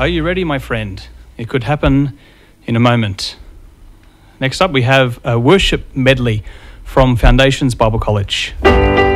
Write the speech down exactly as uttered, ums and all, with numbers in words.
Are you ready, my friend? It could happen in a moment. Next up, we have a worship medley from Foundations Bible College.